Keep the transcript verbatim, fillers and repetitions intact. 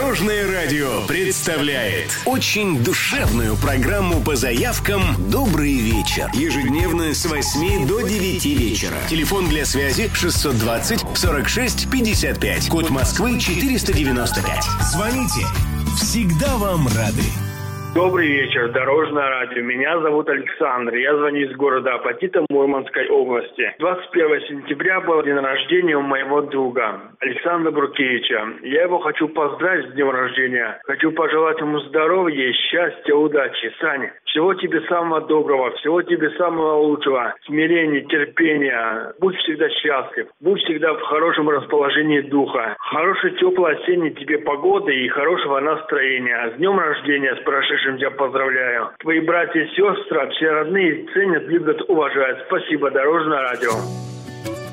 Дорожное радио представляет очень душевную программу по заявкам «Добрый вечер». Ежедневно с восьми до девяти вечера. Телефон для связи шестьсот двадцать сорок шесть пятьдесят пять. Код Москвы четыреста девяносто пять. Звоните. Всегда вам рады. Добрый вечер, Дорожное радио. Меня зовут Александр. Я звоню из города Апатита Мурманской области. двадцать первого сентября был день рождения у моего друга Александра Брукевича. Я его хочу поздравить с днем рождения. Хочу пожелать ему здоровья, счастья, удачи. Саня, всего тебе самого доброго, всего тебе самого лучшего. Смирения, терпения. Будь всегда счастлив. Будь всегда в хорошем расположении духа. Хорошей, теплой осенней тебе погоды и хорошего настроения. С днем рождения, с прошедшим тебя поздравляю. Твои братья и сестры, все родные ценят, любят, уважают. Спасибо, Дорожное радио.